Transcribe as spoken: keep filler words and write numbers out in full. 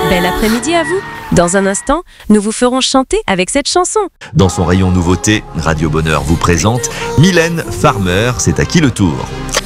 Bel après-midi à vous. Dans un instant, nous vous ferons chanter avec cette chanson. Dans son rayon nouveauté, Radio Bonheur vous présente Mylène Farmer, c'est à qui le tour?